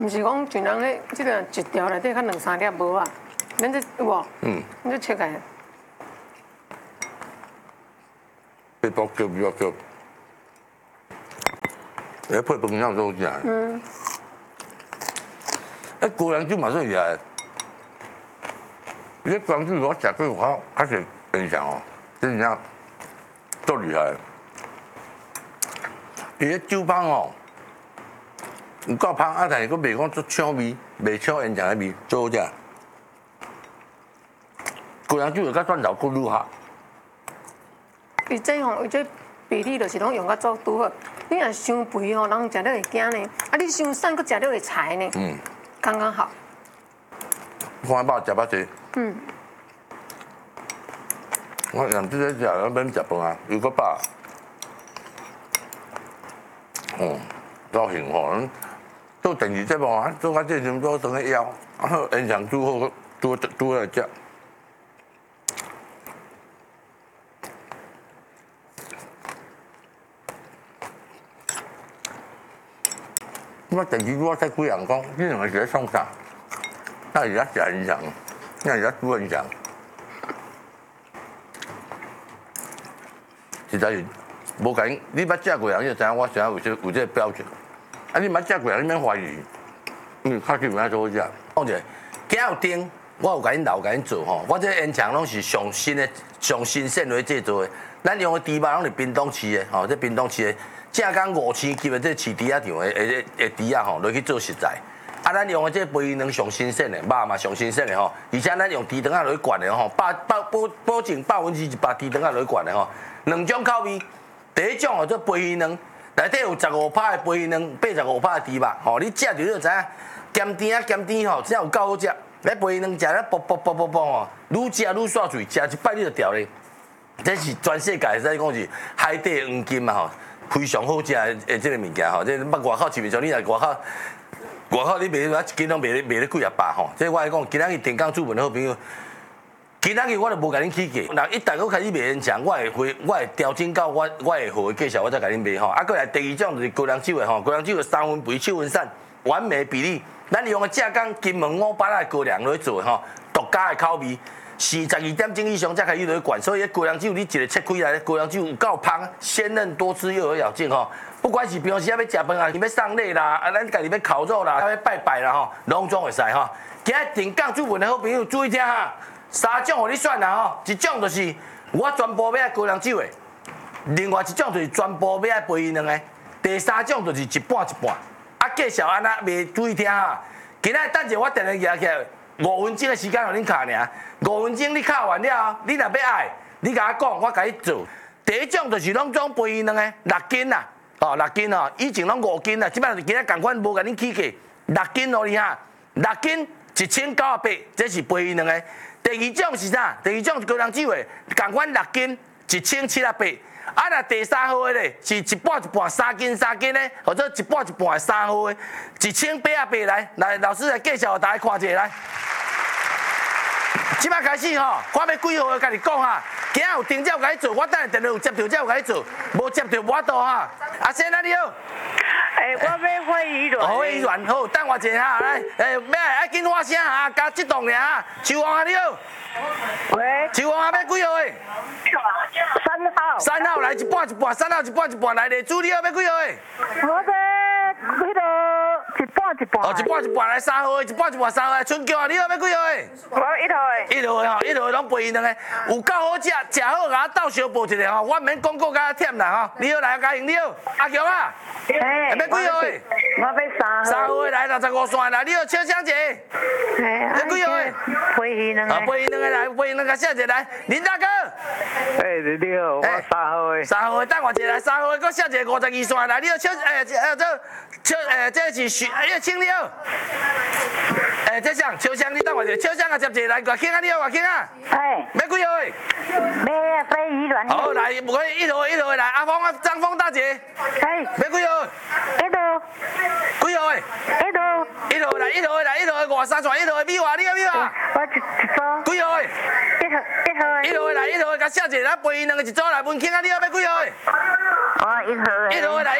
毋是讲像人咧，即个一条内底较两三粒无啊，咱这有无？咱这切开。 比较叫比较叫，配饭样都起来。高粱酒嘛最厉害。你高粱酒我食过，还是印象哦，真正足厉害。伊个酒芳哦，有够芳，但是佫袂讲足抢味，袂抢烟肠的味，足好食。高粱酒就较蒜头佫愈合。 伊这吼，伊这比例就是拢用到足拄好。你若伤肥吼，人食了会惊呢；啊，你伤瘦，佫食了会柴呢。刚刚好。 看饱食饱济。我人即个食，咱免食饭啊，又佫饱。高兴吼，咱做电视节目啊，做到这阵都长个腰，烟肠煮好，煮来食。我电视我睇几人讲，你两个是咧创啥？那而家食烟肠，那而家煮烟肠，实在是无甲因。你捌食过人，你就知影我想有这个标准。啊，你捌食过人，你免怀疑，较基本上做好食。讲者，今有丁，我有甲因留甲因做吼。我这烟肠拢是上新鲜来制作的。咱用的猪肉拢是屏东市的，吼，这屏东市的。正港5000级的这饲猪仔场的猪仔吼，落去做食材。啊，咱用的这肥卵上新鲜的，肉嘛上新鲜的吼。而且咱用猪肠仔落去灌的吼，保证100%把猪肠仔落去灌的吼。两种口味，第一种哦做肥卵，内底有15%的肥卵，85%的猪肉，吼，你食着你就知影，咸甜吼，真有够好食。那肥卵食咧啵吼，愈食愈煞嘴，食一摆你就掉咧。这是全世界使讲是海底黄金嘛吼。非常好食的这个物件吼，这捌外口市面上，你来外口你卖一斤拢卖咧几啊百吼。这我来讲，今仔日电工主文好朋友，今仔日我就无甲恁起价。若一旦我开始卖烟肠，我会调整到我会好的介绍，我再甲恁卖吼。啊，过来第二种就是高粱酒的吼，高粱酒的三分肥、七分散，完美比例。咱用的正港金门500的高粱来做吼，独家的口味。42点钟以上才开始落去灌，所以高粱酒你一个切开来，高粱酒有够香，鲜嫩多汁又有咬劲吼。不管是平时要食饭啊，要送礼啦，啊咱家己要烤肉啦，要拜拜啦吼，拢总会使吼。今日电讲主文的好朋友注意听哈，3种互你选啦吼，一种就是我全部要高粱酒的，另外一种就是全部要肥卵的，第三种就是一半一半。啊，介绍安那袂注意听哈，今日等者我电话举起来。5分钟的时间互恁卡尔，5分钟你卡完了，你若要爱，你甲我讲，我甲你做。第一种就是拢种肥卵的6斤啦，哦6斤哦，以前拢5斤啦，即摆就今仔共款无甲恁起价，6斤哦你哈，6斤1980，这是肥卵的。第二种是啥？第二种是高粱酒的，共款6斤1780。啊，若第三号的咧，是一半3斤的，或者一半3号的，1880来，老师来介绍，大家看一下来。即摆开始吼，看要几号的，甲你讲哈。今仔有订才有甲你做，我等下电话有接到才有甲你做，无接到无法度哈。阿先啊，你好。 我要会议软。 会议软好，等我一下来。要紧发声啊，加激动尔哈。秋王啊，你好。 喂。 秋王啊，要几号的 ？3号。 3号来一半，3号一半来咧。主你要几号的？ 我要迄个一半。 哦，一半来3号的，一半3号的。春娇啊，你要几号的？ 我要1号的。 1号的吼，1号的拢肥卵的，有够好食，食好甲我斗相报一下吼，我毋免广告甲忝啦吼。你好，来嘉颖，你好，阿强啊。要几号的？ 我要3号。 3号的来65线来，你好，笑声者。要几号的？ 肥卵的。 啊，肥卵的来，肥卵甲笑者来，林大哥。 你好，我3号的。 3号的等我一下来，3号的搁笑者52线来，你好，这是叶青你好。这像秋香，你等我一下，秋香啊接者来，外庆啊你好，外庆啊。要几号的？ 要飞鱼卵。 好，来，不可以1号的来，阿峰啊，张峰大姐。要几号？ 几号？ 几号的？1号来，1号的53串，1号的米华，你好米华。 我一组。 几号的 ？1号的。 1号的来，1号的甲笑者来，肥卵的一组来，文庆啊，你好要几号的？ 我1号的。 1号的来，